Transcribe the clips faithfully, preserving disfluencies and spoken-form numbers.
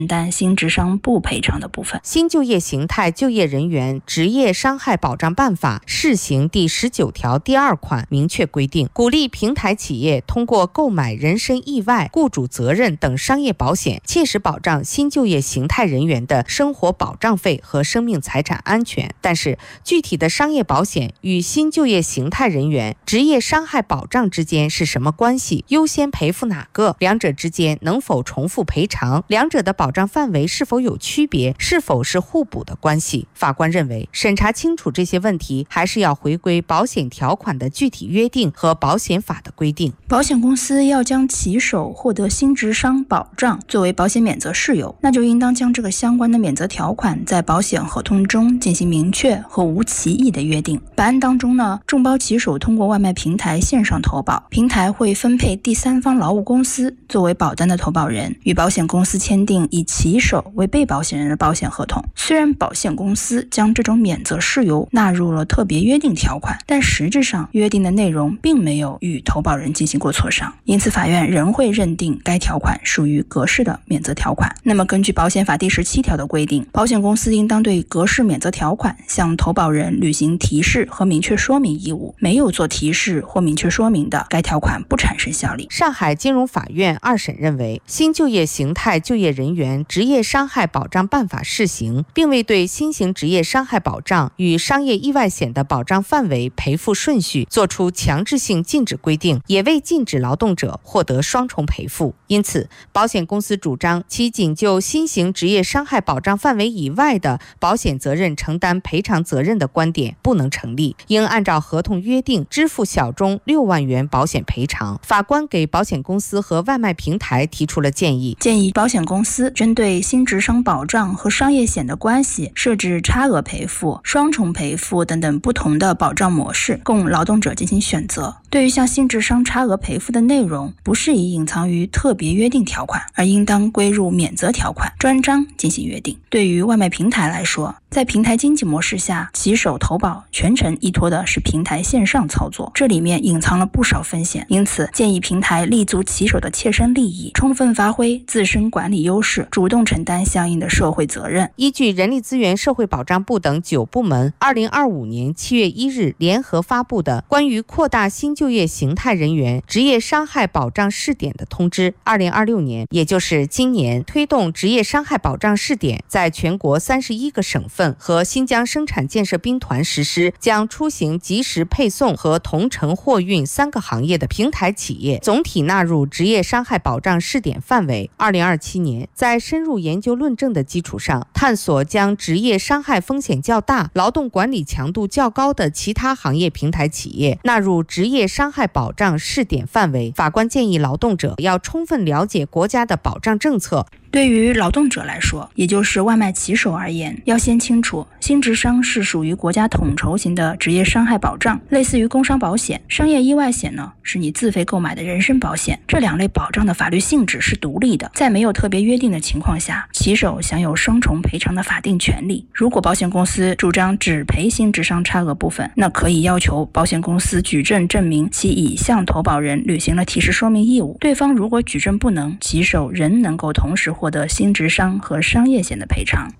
担新职伤不赔偿的部分。 新就业形态就业人员职业伤害保障办法试行第十九条第二款明确规定，鼓励平台企业通过购买人身意外、雇主责任等商业保险，切实保障新就业形态人员的生活保障费和生命财产安全。但是，具体的商业保险与新就业形态人员职业伤害保障之间是什么关系？优先赔付哪个？两者之间能否重复赔偿？两者的保障范围是否有区别？是否是互补的关系？法官认为，审查清楚这些问题，还是要回归保险条款的具体约定和保险法的规定。 保险公司要将骑手获得新职伤保障作为保险免责事由，那就应当将这个相关的免责条款在保险合同中进行明确和无歧义的约定。本案当中呢，众包骑手通过外卖平台线上投保，平台会分配第三方劳务公司作为保单的投保人，与保险公司签订以骑手为被保险人的保险合同。虽然保险公司将这种免责事由纳入了特别约定条款，但实质上约定的内容并没有与投保人进行过磋商，因此法院仍会认定该条款属于格式的免责条款。那么根据保险法第十七条的规定，保险公司应当对格式免责条款向投保人履行提示和明确说明义务，没有做提示或明确说明的，该条款不产生效力。 上海金融法院二审认为，新就业形态就业人员职业伤害保障办法试行，并未对新型职业伤害保障与商业意外险的保障范围、赔付顺序作出强制性禁止规定，也未禁止劳动者获得双重赔付。因此，保险公司主张其仅就新型职业伤害保障范围以外的保险责任承担赔偿责任的观点不能成立，应按照合同约定支付小中六万元保险赔偿。法官给保险公司和外卖平台提出了建议， 建议保险公司针对新职伤保障和商业险的关系，设置差额赔付、双重赔付等等不同的保障模式，供劳动者进行选择。对于像新职伤差额赔付的内容，不适宜隐藏于特别约定条款，而应当归入免责条款专章进行约定。对于外卖平台来说，在平台经济模式下，骑手投保全程依托的是平台线上操作，这里面隐藏了不少风险，因此建议平台立足骑手的切身利益，充分发挥自身管理优势，主动承担相应的社会责任。 依据人力资源社会保障部等九部门二零二五年七月一日联合发布的关于扩大新就业形态人员职业伤害保障试点的通知，二零二六年，也就是今年，推动职业伤害保障试点在全国三十一个省份和新疆生产建设兵团实施，将出行即时配送和同城货运三个行业的平台企业总体纳入职业伤害保障试点范围。二零二七年，在深入研究论证的基础上，探索将职业伤害风险较大、劳动管理强度较高的其他行业平台企业纳入职业伤害保障试点范围。法官建议劳动者要充分了解国家的保障政策。 对于劳动者来说，也就是外卖骑手而言，要先清楚新职伤是属于国家统筹型的职业伤害保障，类似于工伤保险。商业意外险呢，是你自费购买的人身保险，这两类保障的法律性质是独立的，在没有特别约定的情况下，骑手享有双重赔偿的法定权利。如果保险公司主张只赔新职伤差额部分，那可以要求保险公司举证证明其已向投保人履行了提示说明义务。对方如果举证不能，骑手仍能够同时获得新职伤和商业险的赔偿。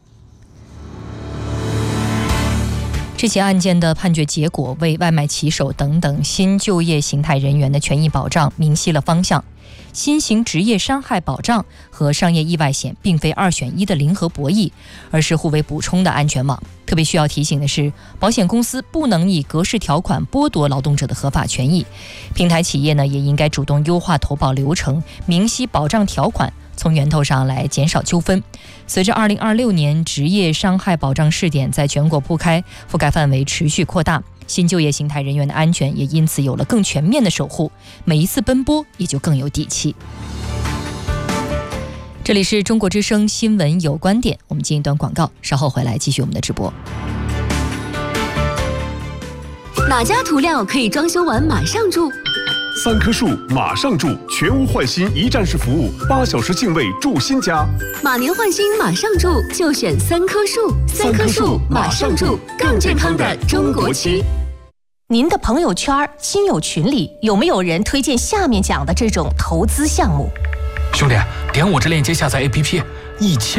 这起案件的判决结果为外卖骑手等等新就业形态人员的权益保障明晰了方向。新型职业伤害保障和商业意外险并非二选一的零和博弈，而是互为补充的安全网。特别需要提醒的是，保险公司不能以格式条款剥夺劳动者的合法权益，平台企业呢也应该主动优化投保流程，明晰保障条款，从源头上来减少纠纷。随着二零二六年职业伤害保障试点在全国铺开，覆盖范围持续扩大，新就业形态人员的安全也因此有了更全面的守护，每一次奔波也就更有底气。这里是中国之声新闻有观点，我们进一段广告，稍后回来继续我们的直播。 哪家涂料可以装修完马上住？ 三棵树马上住，全屋换新一站式服务，八小时净位住新家。 马年换新马上住，就选三棵树。三棵树马上住，更健康的中国区。 您的朋友圈、亲友群里有没有人推荐下面讲的这种投资项目？ 兄弟，点我这链接下载 A P P， 一千